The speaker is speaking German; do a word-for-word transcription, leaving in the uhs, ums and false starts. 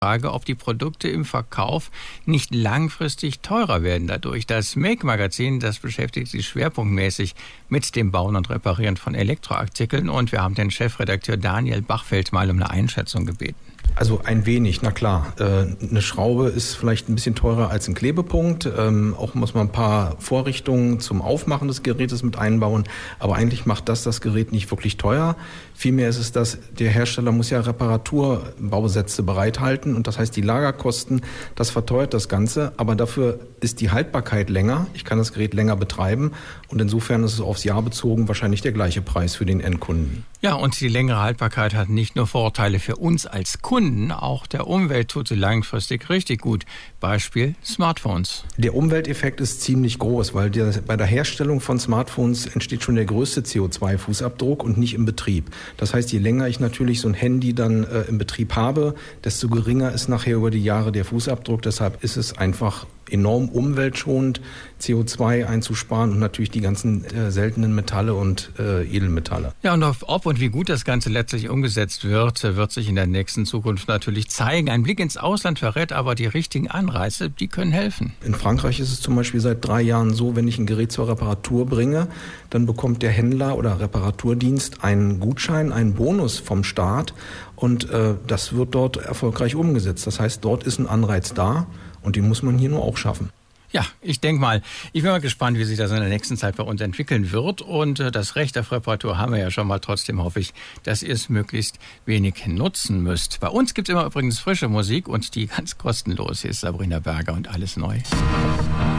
Frage, ob die Produkte im Verkauf nicht langfristig teurer werden dadurch. Das Make-Magazin, das beschäftigt sich schwerpunktmäßig mit dem Bauen und Reparieren von Elektroartikeln und wir haben den Chefredakteur Daniel Bachfeld mal um eine Einschätzung gebeten. Also ein wenig, na klar. Äh, eine Schraube ist vielleicht ein bisschen teurer als ein Klebepunkt. Ähm, auch muss man ein paar Vorrichtungen zum Aufmachen des Gerätes mit einbauen. Aber eigentlich macht das das Gerät nicht wirklich teuer. Vielmehr ist es das, der Hersteller muss ja Reparaturbausätze bereithalten. Und das heißt, die Lagerkosten, das verteuert das Ganze. Aber dafür ist die Haltbarkeit länger. Ich kann das Gerät länger betreiben. Und insofern ist es aufs Jahr bezogen wahrscheinlich der gleiche Preis für den Endkunden. Ja, und die längere Haltbarkeit hat nicht nur Vorteile für uns als Kunden, auch der Umwelt tut sie langfristig richtig gut. Beispiel Smartphones. Der Umwelteffekt ist ziemlich groß, weil der, bei der Herstellung von Smartphones entsteht schon der größte C O zwei Fußabdruck und nicht im Betrieb. Das heißt, je länger ich natürlich so ein Handy dann äh, im Betrieb habe, desto geringer ist nachher über die Jahre der Fußabdruck. Deshalb ist es einfach enorm umweltschonend, C O zwei einzusparen und natürlich die ganzen äh, seltenen Metalle und äh, Edelmetalle. Ja, und auf, ob und wie gut das Ganze letztlich umgesetzt wird, wird sich in der nächsten Zukunft natürlich zeigen. Ein Blick ins Ausland verrät aber die richtigen Anreize, die können helfen. In Frankreich ist es zum Beispiel seit drei Jahren so, wenn ich ein Gerät zur Reparatur bringe, dann bekommt der Händler oder Reparaturdienst einen Gutschein, einen Bonus vom Staat und äh, das wird dort erfolgreich umgesetzt. Das heißt, dort ist ein Anreiz da. Und den muss man hier nur auch schaffen. Ja, ich denke mal, ich bin mal gespannt, wie sich das in der nächsten Zeit bei uns entwickeln wird. Und äh, das Recht auf Reparatur haben wir ja schon mal. Trotzdem hoffe ich, dass ihr es möglichst wenig nutzen müsst. Bei uns gibt es immer übrigens frische Musik und die ganz kostenlos. Hier ist Sabrina Berger und Alles neu.